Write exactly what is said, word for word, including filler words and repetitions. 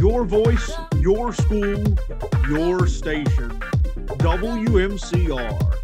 Your voice, your school, your station. W M C R.